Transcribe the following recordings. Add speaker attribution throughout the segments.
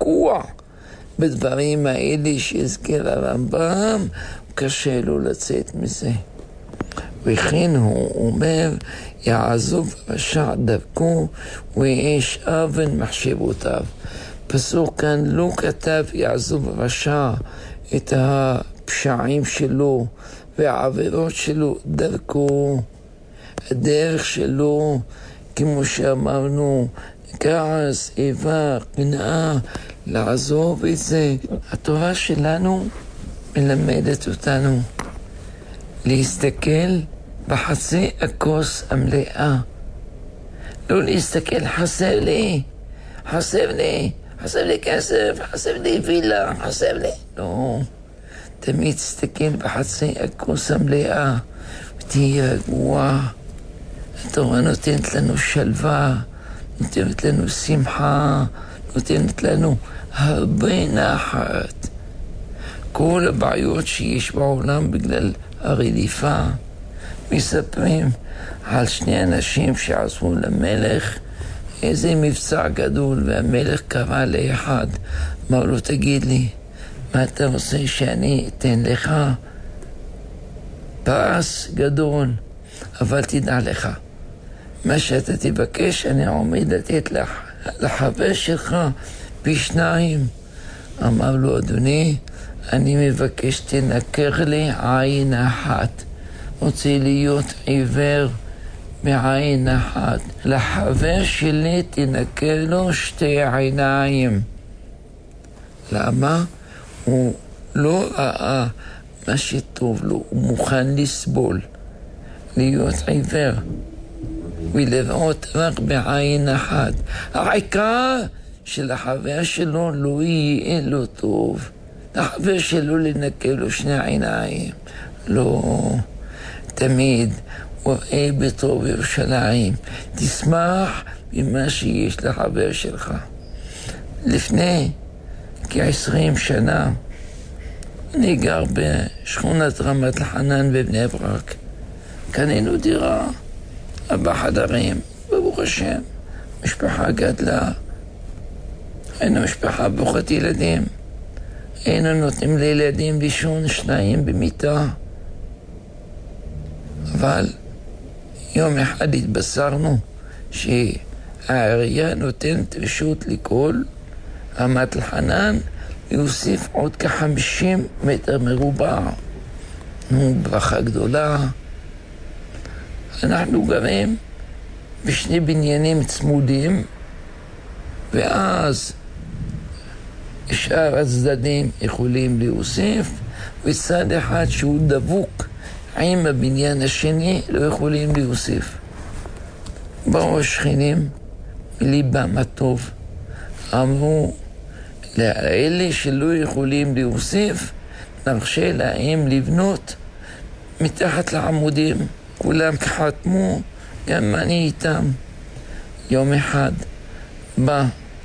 Speaker 1: תקוע בדברים האלה שהזכיר הרמב"ם, קשה לו לצאת מזה. וכן הוא אומר, יעזוב רשע דרכו ויש אבן מחשבותיו. פסוק כאן לא כתב יעזוב רשע את הפשעים שלו והעבירות שלו דרכו. הדרך שלו, כמו שאמרנו, כעס, איבה, קנאה, לעזוב את זה. התורה שלנו מלמדת אותנו להסתכל בחצי הכוס המלאה. לא להסתכל חסר לי כסף, חסר לי וילה, חסר לי. לא, תמיד תסתכל בחצי הכוס המלאה ותהיה רגוע. התורה נותנת לנו שלווה, נותנת לנו שמחה, נותנת לנו הרבה נחת. כל הבעיות שיש בעולם בגלל הרדיפה, מספרים על שני אנשים שעזרו למלך איזה מבצע גדול, והמלך קרא לאחד, אמר לו, תגיד לי, מה אתה רוצה שאני אתן לך? פרס גדול, אבל תדע לך, מה שאתה תבקש אני עומד לתת לחבר שלך פי 2. אמר לו, אדוני, אני מבקש תנקר לי עין אחת. רוצה להיות עיוור בעין אחת. לחבר שלי תנקר לו 2 עיניים. למה? הוא לא ראה מה שטוב לו, הוא מוכן לסבול, להיות עיוור ולראות רק בעין אחת. העיקר שלחבר שלו לא יהיה לו טוב, לחבר שלו לנקר לו 2 עיניים. לא, תמיד וראה בטוב ירושלים, תשמח במה שיש לחבר שלך. לפני כ-20 שנה אני גר בשכונת רמת לחנן בבני ברק. קנינו דירה 4 חדרים, ברוך השם, משפחה גדלה, היינו משפחה ברוכת ילדים, היינו נותנים לילדים לישון 2 במיטה. אבל יום אחד התבשרנו שהעירייה נותנת רשות לכל רמת לחנן להוסיף עוד כ-50 מטר מרובע. ברכה גדולה. אנחנו גרים בשני בניינים צמודים, ואז שאר הצדדים יכולים להוסיף, וצד אחד שהוא דבוק עם הבניין השני לא יכולים להוסיף. באו השכנים מליבם הטוב, אמרו לאלה שלא יכולים להוסיף, נרשה להם לבנות מתחת לעמודים. כולם חתמו, גם אני איתם. יום אחד בא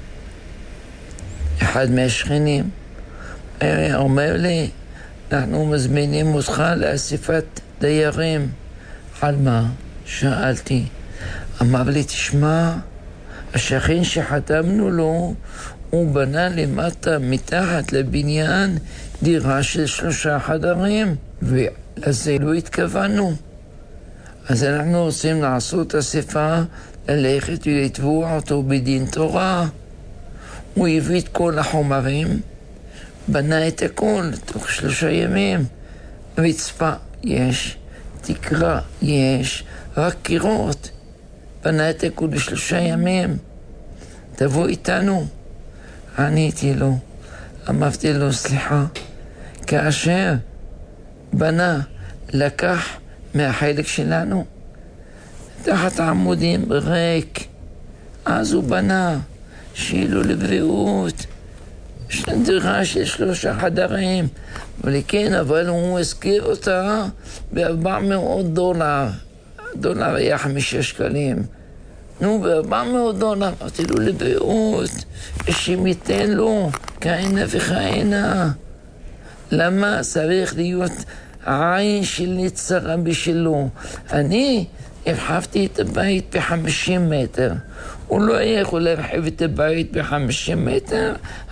Speaker 1: אחד מהשכנים, אומר לי, אנחנו מזמינים אותך לאספת דיירים. על מה? שאלתי. אמר לי, תשמע, השכן שחתמנו לו, הוא בנה למטה מתחת לבניין דירה של 3 חדרים, ולזה לא התכוונו. אז אנחנו רוצים לעשות אספה, ללכת ולתבוע אותו בדין תורה. הוא הביא את כל החומרים, בנה את הכל תוך 3 ימים. רצפה יש, תקרה יש, רק קירות. בנה את הכל ב3 ימים. תבוא איתנו. עניתי לו, אמרתי לו, סליחה, כאשר בנה, לקח מהחלק שלנו, תחת העמודים ריק, אז הוא בנה, שיהיה לו לבריאות, דירה של 3 חדרים, ולכן, אבל הוא הזכיר אותה $400. דולר היה 5 שקלים. נו, $400, אמרתי לו לבריאות, שמיתן לו כהנה וכהנה. למה צריך להיות עין של נצרה בשלו? אני הרחבתי את הבית ב50 מטר. הוא לא היה יכול להרחיב את הבית ב50 מטר,